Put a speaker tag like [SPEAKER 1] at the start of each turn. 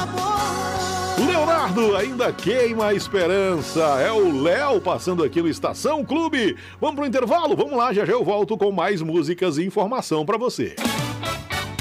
[SPEAKER 1] Leonardo ainda queima a esperança. É o Léo passando aqui no Estação Clube. Vamos pro intervalo? Vamos lá, já já eu volto com mais músicas e informação pra você.